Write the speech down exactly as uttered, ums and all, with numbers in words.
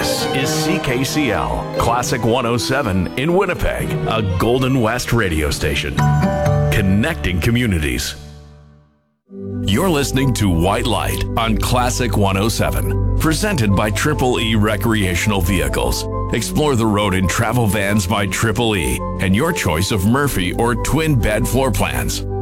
This is C K C L, Classic one oh seven in Winnipeg, a Golden West radio station. Connecting communities. You're listening to White Light on Classic one oh seven, presented by Triple E Recreational Vehicles. Explore the road in travel vans by Triple E and your choice of Murphy or twin bed floor plans.